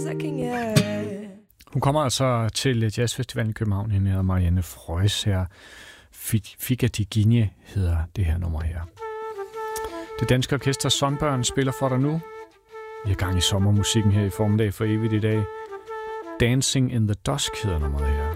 second, yeah. Hun kommer altså til Jazzfestivalen i København. Hende hedder Marianne Freuss her. Figa di Gigne hedder det her nummer her. Det danske orkester Sunburn spiller for dig nu. Vi har gang i sommermusikken her i formiddag for evigt i dag. Dancing in the Dusk hedder nummeret her.